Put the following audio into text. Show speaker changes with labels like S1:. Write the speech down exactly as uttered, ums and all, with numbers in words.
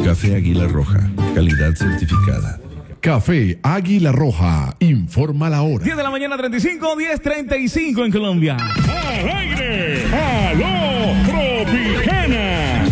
S1: Café Águila Roja, calidad certificada.
S2: Café Águila Roja, informa la hora.
S3: diez de la mañana, treinta y cinco, diez treinta y cinco en Colombia.
S4: ¡Al aire! ¡Aló, Tropicana!